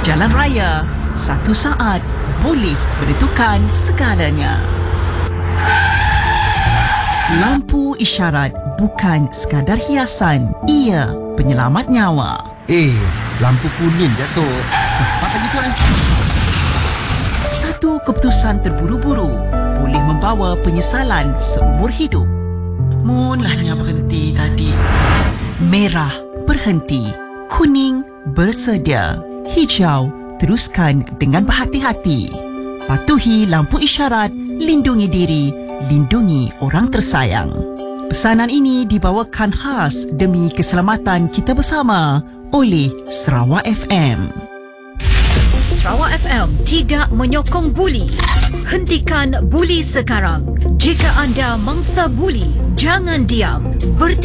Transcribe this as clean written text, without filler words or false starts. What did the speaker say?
jalan raya, satu saat boleh menentukan segalanya. Lampu isyarat bukan sekadar hiasan, ia penyelamat nyawa. Lampu kuning jatuh. Cepat lagi tu Satu keputusan terburu-buru boleh membawa penyesalan seumur hidup. Munlahnya berhenti tadi. Merah berhenti, kuning bersedia, hijau teruskan dengan berhati-hati. Patuhi lampu isyarat, lindungi diri, lindungi orang tersayang. Pesanan ini dibawakan khas demi keselamatan kita bersama oleh Sarawak FM. Sarawak FM tidak menyokong buli. Hentikan buli sekarang. Jika anda mangsa buli, jangan diam.